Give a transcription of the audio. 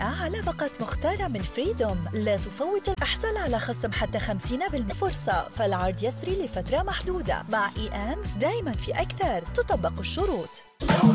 100 على باقات مختارة من فريدوم. لا تفوت الإحصال على خصم حتى 50% فرصة، فالعرض يسري لفترة محدودة. مع دايما في أكثر، تطبق الشروط.